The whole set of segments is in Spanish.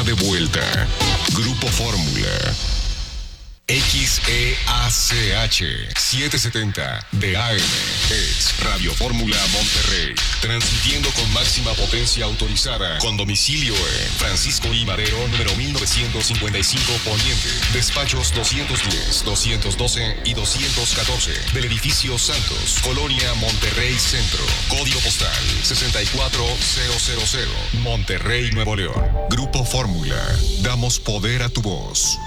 de vuelta. Grupo Fórmula. XEACH 770 de AM es Radio Fórmula Monterrey, transmitiendo con máxima potencia autorizada, con domicilio en Francisco I. Madero, número 1955 Poniente, despachos 210, 212 y 214 del edificio Santos, Colonia Monterrey Centro, código postal 64000, Monterrey, Nuevo León. Grupo Fórmula, damos poder a tu voz.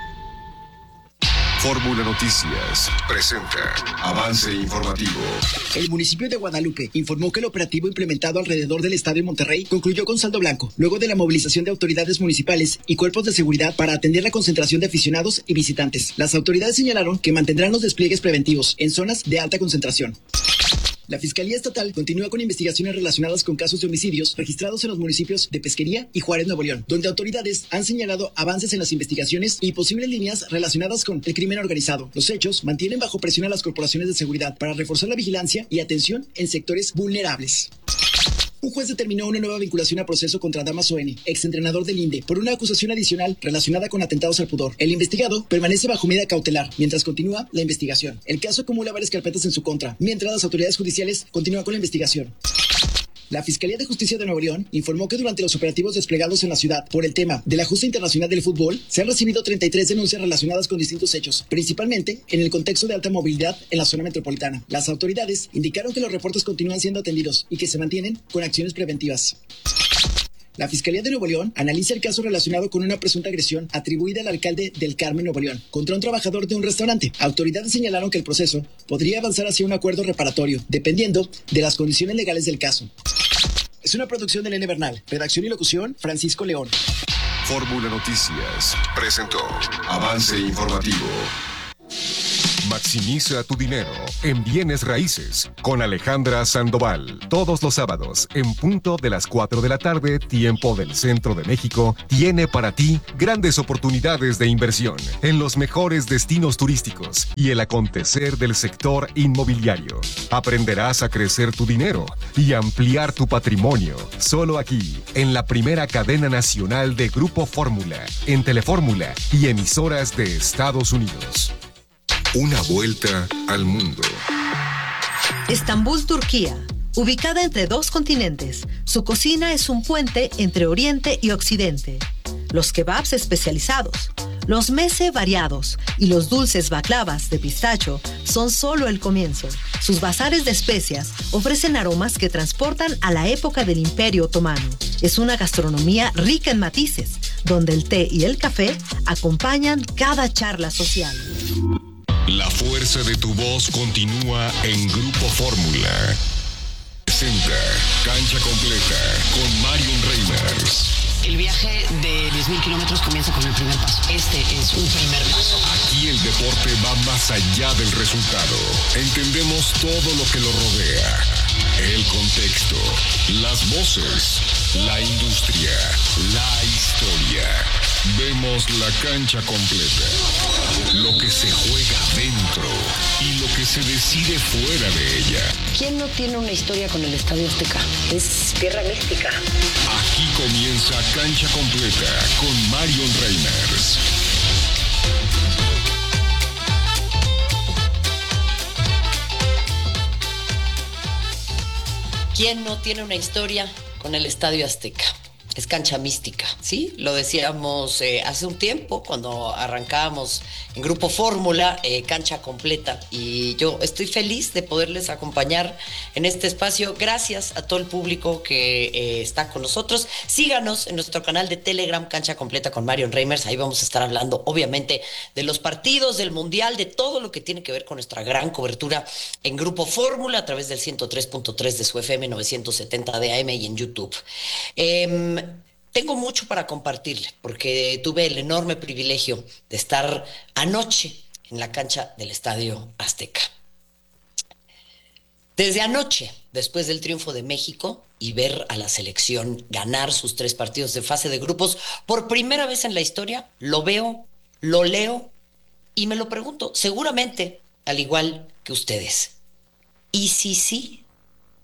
Fórmula Noticias presenta avance informativo. El municipio de Guadalupe informó que el operativo implementado alrededor del Estadio Monterrey concluyó con saldo blanco, luego de la movilización de autoridades municipales y cuerpos de seguridad para atender la concentración de aficionados y visitantes. Las autoridades señalaron que mantendrán los despliegues preventivos en zonas de alta concentración. La Fiscalía Estatal continúa con investigaciones relacionadas con casos de homicidios registrados en los municipios de Pesquería y Juárez, Nuevo León, donde autoridades han señalado avances en las investigaciones y posibles líneas relacionadas con el crimen organizado. Los hechos mantienen bajo presión a las corporaciones de seguridad para reforzar la vigilancia y atención en sectores vulnerables. Un juez determinó una nueva vinculación a proceso contra Damaso N., exentrenador del INDE, por una acusación adicional relacionada con atentados al pudor. El investigado permanece bajo medida cautelar mientras continúa la investigación. El caso acumula varias carpetas en su contra, mientras las autoridades judiciales continúan con la investigación. La Fiscalía de Justicia de Nuevo León informó que durante los operativos desplegados en la ciudad por el tema de la justa internacional del fútbol, se han recibido 33 denuncias relacionadas con distintos hechos, principalmente en el contexto de alta movilidad en la zona metropolitana. Las autoridades indicaron que los reportes continúan siendo atendidos y que se mantienen con acciones preventivas. La Fiscalía de Nuevo León analiza el caso relacionado con una presunta agresión atribuida al alcalde del Carmen, Nuevo León, contra un trabajador de un restaurante. Autoridades señalaron que el proceso podría avanzar hacia un acuerdo reparatorio, dependiendo de las condiciones legales del caso. Es una producción de Elena Bernal. Redacción y locución, Francisco León. Fórmula Noticias presentó avance informativo. Maximiza tu dinero en bienes raíces con Alejandra Sandoval. Todos los sábados, en punto de las 4 de la tarde, tiempo del Centro de México, tiene para ti grandes oportunidades de inversión en los mejores destinos turísticos y el acontecer del sector inmobiliario. Aprenderás a crecer tu dinero y ampliar tu patrimonio. Solo aquí, en la primera cadena nacional de Grupo Fórmula, en Telefórmula y emisoras de Estados Unidos. Una vuelta al mundo. Estambul, Turquía. Ubicada entre dos continentes, su cocina es un puente entre Oriente y Occidente. Los kebabs especializados, los meze variados y los dulces baklavas de pistacho son solo el comienzo. Sus bazares de especias ofrecen aromas que transportan a la época del Imperio Otomano. Es una gastronomía rica en matices, donde el té y el café acompañan cada charla social. La fuerza de tu voz continúa en Grupo Fórmula. Presenta Cancha Completa con Marion Reimers. El viaje de 10,000 kilómetros comienza con el primer paso. Este es un primer paso. Aquí el deporte va más allá del resultado. Entendemos todo lo que lo rodea. El contexto, las voces, la industria, la historia. Vemos la cancha completa. Lo que se juega dentro y lo que se decide fuera de ella. ¿Quién no tiene una historia con el Estadio Azteca? Es tierra mística. Aquí comienza Cancha Completa con Marion Reimers. ¿Quién no tiene una historia con el Estadio Azteca? Es cancha mística, ¿sí? Lo decíamos hace un tiempo cuando arrancábamos en Grupo Fórmula, Cancha Completa. Y yo estoy feliz de poderles acompañar en este espacio. Gracias a todo el público que está con nosotros. Síganos en nuestro canal de Telegram, Cancha Completa con Marion Reimers. Ahí vamos a estar hablando, obviamente, de los partidos, del Mundial, de todo lo que tiene que ver con nuestra gran cobertura en Grupo Fórmula a través del 103.3 de su FM, 970 de AM y en YouTube. Tengo mucho para compartirle porque tuve el enorme privilegio de estar anoche en la cancha del Estadio Azteca. Desde anoche, después del triunfo de México y ver a la selección ganar sus 3 partidos de fase de grupos, por primera vez en la historia, lo veo, lo leo y me lo pregunto, seguramente al igual que ustedes. ¿Y si sí?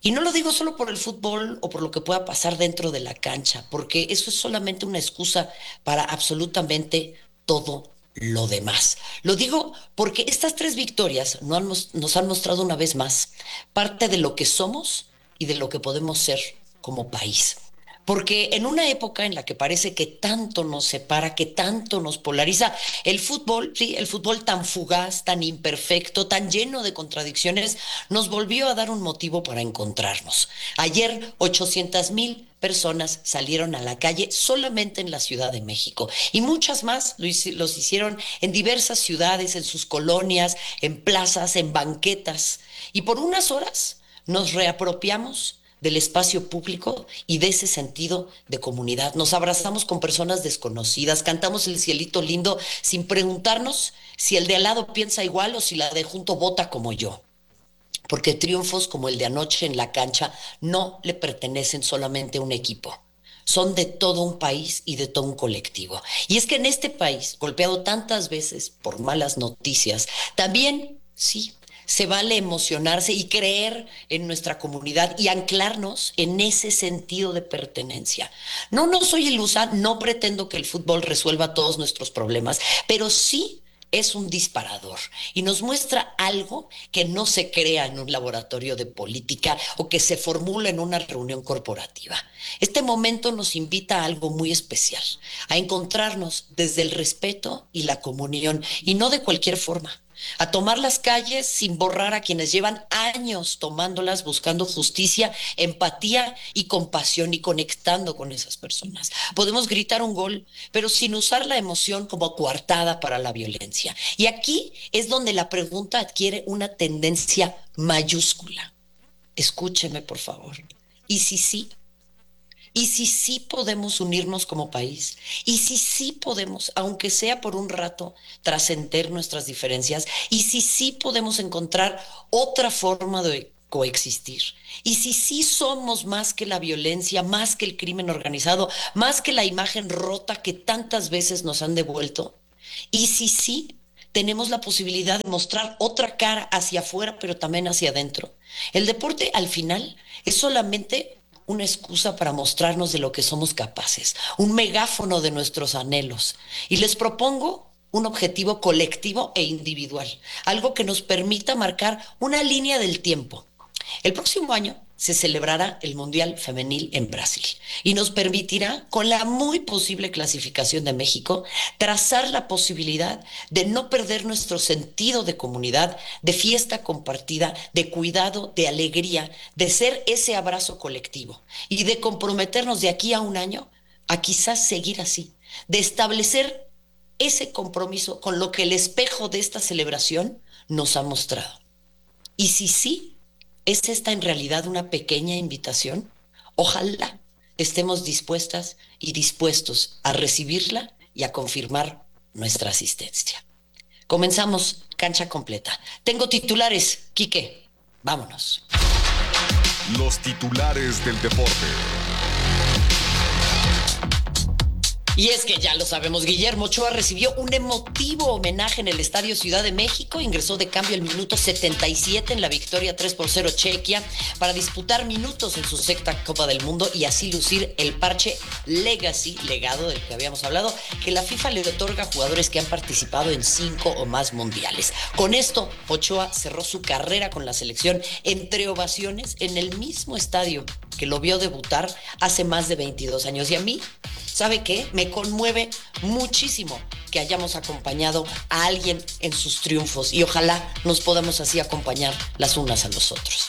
Y no lo digo solo por el fútbol o por lo que pueda pasar dentro de la cancha, porque eso es solamente una excusa para absolutamente todo lo demás. Lo digo porque estas tres victorias nos han mostrado una vez más parte de lo que somos y de lo que podemos ser como país. Porque en una época en la que parece que tanto nos separa, que tanto nos polariza, el fútbol, sí, el fútbol tan fugaz, tan imperfecto, tan lleno de contradicciones, nos volvió a dar un motivo para encontrarnos. Ayer, 800,000 personas salieron a la calle solamente en la Ciudad de México y muchas más los hicieron en diversas ciudades, en sus colonias, en plazas, en banquetas. Y por unas horas nos reapropiamos del espacio público y de ese sentido de comunidad. Nos abrazamos con personas desconocidas, cantamos el cielito lindo sin preguntarnos si el de al lado piensa igual o si la de junto vota como yo. Porque triunfos como el de anoche en la cancha no le pertenecen solamente a un equipo. Son de todo un país y de todo un colectivo. Y es que en este país, golpeado tantas veces por malas noticias, también, sí, se vale emocionarse y creer en nuestra comunidad y anclarnos en ese sentido de pertenencia. No soy ilusa, no pretendo que el fútbol resuelva todos nuestros problemas, pero sí es un disparador y nos muestra algo que no se crea en un laboratorio de política o que se formula en una reunión corporativa. Este momento nos invita a algo muy especial, a encontrarnos desde el respeto y la comunión, y no de cualquier forma. A tomar las calles sin borrar a quienes llevan años tomándolas, buscando justicia, empatía y compasión y conectando con esas personas. Podemos gritar un gol, pero sin usar la emoción como coartada para la violencia. Y aquí es donde la pregunta adquiere una tendencia mayúscula. Escúcheme, por favor. ¿Y si sí? ¿Y si sí podemos unirnos como país? ¿Y si sí podemos, aunque sea por un rato, trascender nuestras diferencias? ¿Y si sí podemos encontrar otra forma de coexistir? ¿Y si sí somos más que la violencia, más que el crimen organizado, más que la imagen rota que tantas veces nos han devuelto? ¿Y si sí tenemos la posibilidad de mostrar otra cara hacia afuera, pero también hacia adentro? El deporte, al final, es solamente una excusa para mostrarnos de lo que somos capaces, un megáfono de nuestros anhelos. Y les propongo un objetivo colectivo e individual, algo que nos permita marcar una línea del tiempo. El próximo año se celebrará el Mundial Femenil en Brasil y nos permitirá, con la muy posible clasificación de México, trazar la posibilidad de no perder nuestro sentido de comunidad, de fiesta compartida, de cuidado, de alegría, de ser ese abrazo colectivo y de comprometernos de aquí a un año a quizás seguir así, de establecer ese compromiso con lo que el espejo de esta celebración nos ha mostrado. Y si sí, ¿es esta en realidad una pequeña invitación? Ojalá estemos dispuestas y dispuestos a recibirla y a confirmar nuestra asistencia. Comenzamos Cancha Completa. Tengo titulares, Quique, vámonos. Los titulares del deporte. Y es que ya lo sabemos, Guillermo Ochoa recibió un emotivo homenaje en el Estadio Ciudad de México, ingresó de cambio el minuto 77 en la victoria 3-0 Chequia para disputar minutos en su sexta Copa del Mundo y así lucir el parche Legacy, legado del que habíamos hablado, que la FIFA le otorga a jugadores que han participado en 5 o más mundiales. Con esto, Ochoa cerró su carrera con la selección entre ovaciones en el mismo estadio que lo vio debutar hace más de 22 años. Y a mí, ¿sabe qué? Me conmueve muchísimo que hayamos acompañado a alguien en sus triunfos y ojalá nos podamos así acompañar las unas a los otros.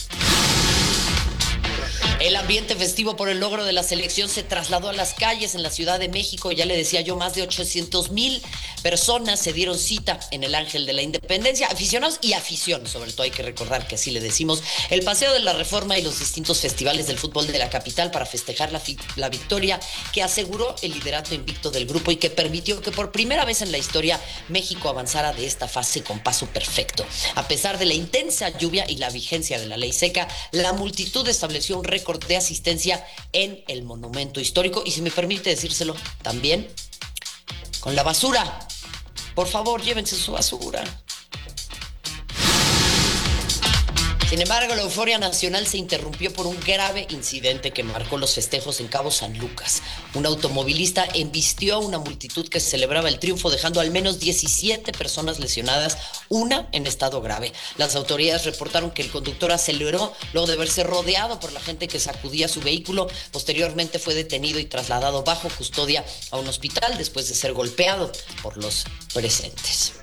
El ambiente festivo por el logro de la selección se trasladó a las calles en la Ciudad de México. Ya le decía yo, más de 800,000 personas se dieron cita en el Ángel de la Independencia, aficionados y afición, sobre todo hay que recordar que así le decimos, el Paseo de la Reforma y los distintos festivales del fútbol de la capital para festejar la victoria que aseguró el liderato invicto del grupo y que permitió que por primera vez en la historia México avanzara de esta fase con paso perfecto. A pesar de la intensa lluvia y la vigencia de la ley seca, la multitud estableció un récord de asistencia en el monumento histórico y, si me permite decírselo, también con la basura. Por favor, llévense su basura. Sin embargo, la euforia nacional se interrumpió por un grave incidente que marcó los festejos en Cabo San Lucas. Un automovilista embistió a una multitud que celebraba el triunfo, dejando al menos 17 personas lesionadas, una en estado grave. Las autoridades reportaron que el conductor aceleró luego de verse rodeado por la gente que sacudía su vehículo. Posteriormente fue detenido y trasladado bajo custodia a un hospital después de ser golpeado por los presentes.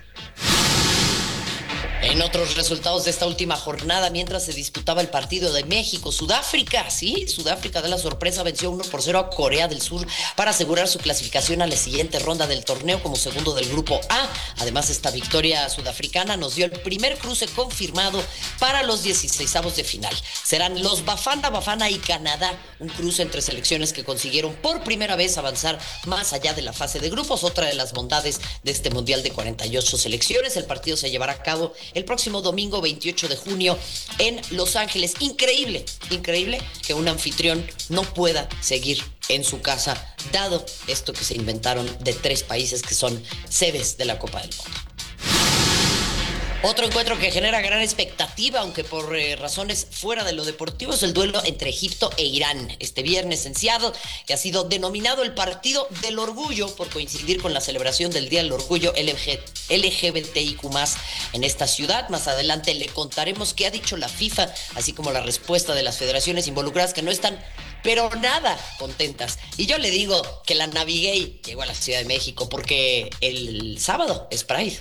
En otros resultados de esta última jornada, mientras se disputaba el partido de México-Sudáfrica, Sudáfrica da la sorpresa, venció 1-0 a Corea del Sur para asegurar su clasificación a la siguiente ronda del torneo como segundo del grupo A. Además, esta victoria sudafricana nos dio el primer cruce confirmado para los 16avos de final. Serán los Bafana y Canadá, un cruce entre selecciones que consiguieron por primera vez avanzar más allá de la fase de grupos, otra de las bondades de este mundial de 48 selecciones. El partido se llevará a cabo el próximo domingo 28 de junio en Los Ángeles. Increíble que un anfitrión no pueda seguir en su casa, dado esto que se inventaron de 3 países que son sedes de la Copa del Mundo. Otro encuentro que genera gran expectativa, aunque por razones fuera de lo deportivo, es el duelo entre Egipto e Irán. Este viernes en Seattle, que ha sido denominado el Partido del Orgullo por coincidir con la celebración del Día del Orgullo LGBTIQ+, en esta ciudad. Más adelante le contaremos qué ha dicho la FIFA, así como la respuesta de las federaciones involucradas, que no están pero nada contentas. Y yo le digo que la Navigay llegó a la Ciudad de México porque el sábado es Pride.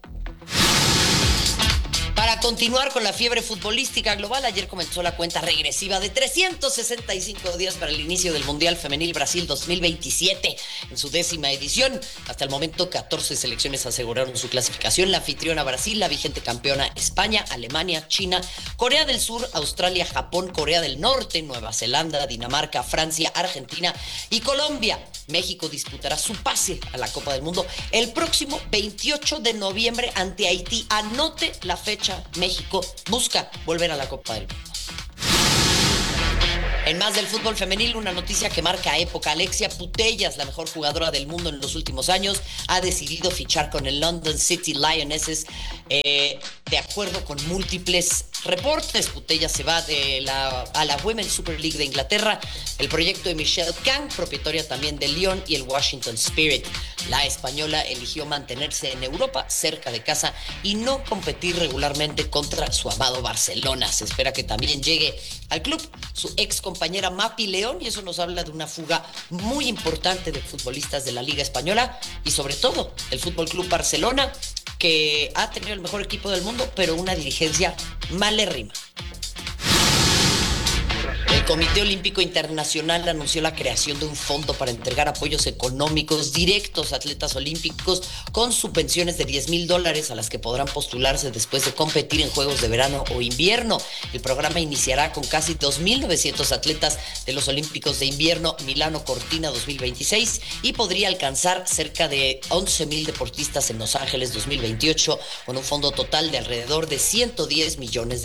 Para continuar con la fiebre futbolística global, ayer comenzó la cuenta regresiva de 365 días para el inicio del Mundial Femenil Brasil 2027, en su 10ª edición. Hasta el momento, 14 selecciones aseguraron su clasificación. La anfitriona Brasil, la vigente campeona España, Alemania, China, Corea del Sur, Australia, Japón, Corea del Norte, Nueva Zelanda, Dinamarca, Francia, Argentina y Colombia. México disputará su pase a la Copa del Mundo el próximo 28 de noviembre ante Haití. Anote la fecha. México busca volver a la Copa del Mundo. En más del fútbol femenil, una noticia que marca época. Alexia Putellas, la mejor jugadora del mundo en los últimos años, ha decidido fichar con el London City Lionesses. De acuerdo con múltiples reportes, Putellas se va a la Women's Super League de Inglaterra. El proyecto de Michelle Kang, propietaria también del Lyon y el Washington Spirit. La española eligió mantenerse en Europa, cerca de casa, y no competir regularmente contra su amado Barcelona. Se espera que también llegue al club su ex compañera Mapi León, y eso nos habla de una fuga muy importante de futbolistas de la Liga Española y sobre todo el Fútbol Club Barcelona, que ha tenido el mejor equipo del mundo, pero una dirigencia malérrima. El Comité Olímpico Internacional anunció la creación de un fondo para entregar apoyos económicos directos a atletas olímpicos con subvenciones de $10,000 a las que podrán postularse después de competir en Juegos de Verano o Invierno. El programa iniciará con casi 2,900 atletas de los Olímpicos de Invierno Milano Cortina 2026 y podría alcanzar cerca de 11,000 deportistas en Los Ángeles 2028, con un fondo total de alrededor de $110 millones.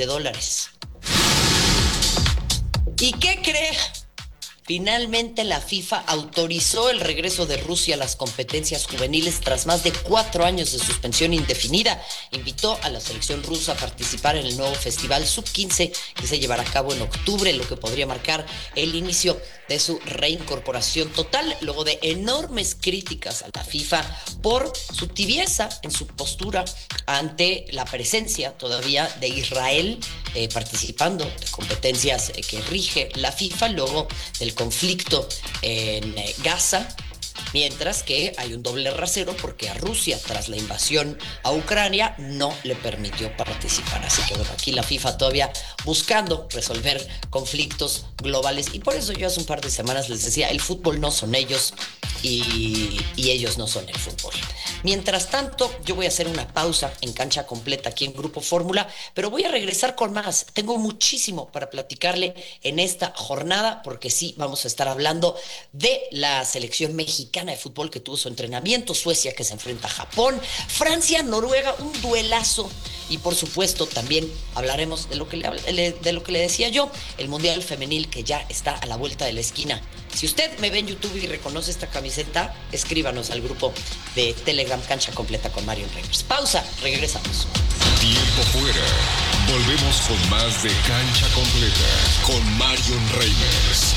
¿Y qué cree? Finalmente la FIFA autorizó el regreso de Rusia a las competencias juveniles tras más de 4 años de suspensión indefinida. Invitó a la selección rusa a participar en el nuevo Festival Sub-15 que se llevará a cabo en octubre, lo que podría marcar el inicio de su reincorporación total, luego de enormes críticas a la FIFA por su tibieza en su postura ante la presencia todavía de Israel participando de competencias que rige la FIFA luego del conflicto en Gaza, mientras que hay un doble rasero porque a Rusia, tras la invasión a Ucrania, no le permitió participar. Así que bueno, aquí la FIFA todavía buscando resolver conflictos globales, y por eso yo hace un par de semanas les decía, el fútbol no son ellos y ellos no son el fútbol. Mientras tanto, yo voy a hacer una pausa en Cancha Completa aquí en Grupo Fórmula, pero voy a regresar con más. Tengo muchísimo para platicarle en esta jornada, porque sí, vamos a estar hablando de la selección mexicana de fútbol que tuvo su entrenamiento, Suecia que se enfrenta a Japón, Francia, Noruega, un duelazo, y por supuesto también hablaremos de lo que le decía yo, el Mundial Femenil que ya está a la vuelta de la esquina. Si usted me ve en YouTube y reconoce esta camiseta, escríbanos al grupo de Telegram Cancha Completa con Mario Reyes. Pausa, regresamos. Tiempo fuera. Volvemos con más de Cancha Completa con Marion Reimers.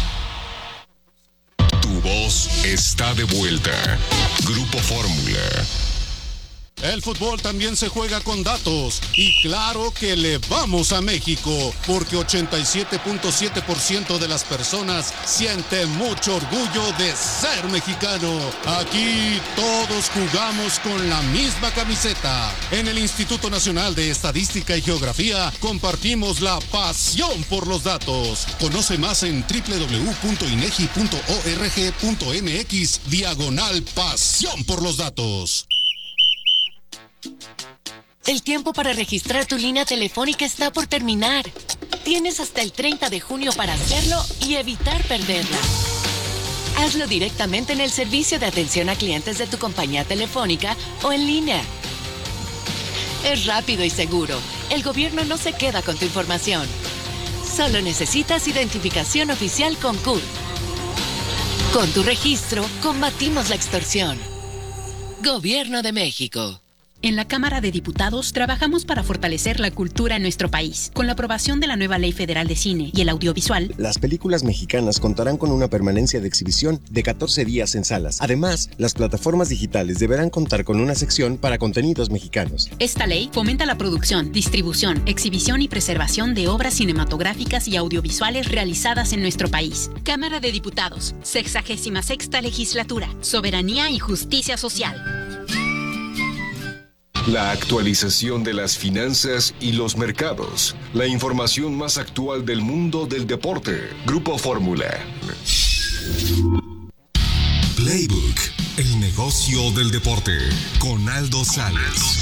Tu voz está de vuelta. Grupo Fórmula. El fútbol también se juega con datos y claro que le vamos a México porque 87.7% de las personas sienten mucho orgullo de ser mexicano. Aquí todos jugamos con la misma camiseta. En el Instituto Nacional de Estadística y Geografía compartimos la pasión por los datos. Conoce más en www.inegi.org.mx/pasión por los datos. El tiempo para registrar tu línea telefónica está por terminar. Tienes hasta el 30 de junio para hacerlo y evitar perderla. Hazlo directamente en el servicio de atención a clientes de tu compañía telefónica o en línea. Es rápido y seguro. El gobierno no se queda con tu información. Solo necesitas identificación oficial con CURP. Con tu registro, combatimos la extorsión. Gobierno de México. En la Cámara de Diputados trabajamos para fortalecer la cultura en nuestro país. Con la aprobación de la nueva Ley Federal de Cine y el Audiovisual, las películas mexicanas contarán con una permanencia de exhibición de 14 días en salas. Además, las plataformas digitales deberán contar con una sección para contenidos mexicanos. Esta ley fomenta la producción, distribución, exhibición y preservación de obras cinematográficas y audiovisuales realizadas en nuestro país. Cámara de Diputados, 66ª Legislatura, Soberanía y Justicia Social. La actualización de las finanzas y los mercados. La información más actual del mundo del deporte. Grupo Fórmula. Playbook. El negocio del deporte. Con Aldo Sales.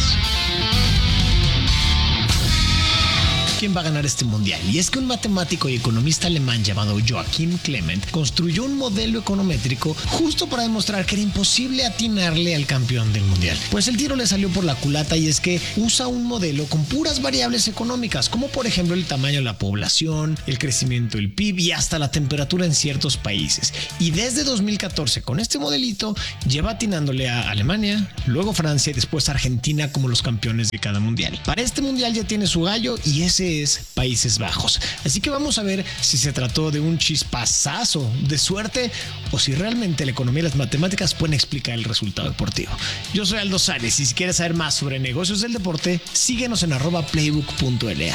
¿Quién va a ganar este mundial? Y es que un matemático y economista alemán llamado Joachim Clement construyó un modelo econométrico justo para demostrar que era imposible atinarle al campeón del mundial. Pues el tiro le salió por la culata y es que usa un modelo con puras variables económicas, como por ejemplo el tamaño de la población, el crecimiento del PIB y hasta la temperatura en ciertos países. Y desde 2014 con este modelito lleva atinándole a Alemania, luego Francia y después Argentina como los campeones de cada mundial. Para este mundial ya tiene su gallo y ese es Países Bajos. Así que vamos a ver si se trató de un chispazazo de suerte o si realmente la economía y las matemáticas pueden explicar el resultado deportivo. Yo soy Aldo Sales y si quieres saber más sobre negocios del deporte, síguenos en @playbook.la.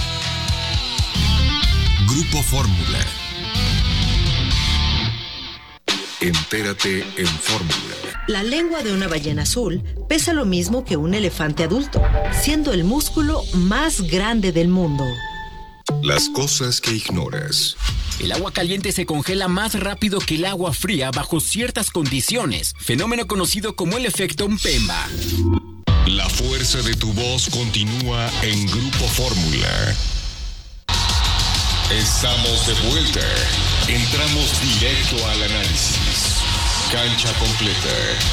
Grupo Fórmula. Entérate en Fórmula. La lengua de una ballena azul pesa lo mismo que un elefante adulto, siendo el músculo más grande del mundo. Las cosas que ignoras. El agua caliente se congela más rápido que el agua fría bajo ciertas condiciones, fenómeno conocido como el efecto Mpemba. La fuerza de tu voz continúa en Grupo Fórmula. Estamos de vuelta. Entramos directo al análisis. Cancha completa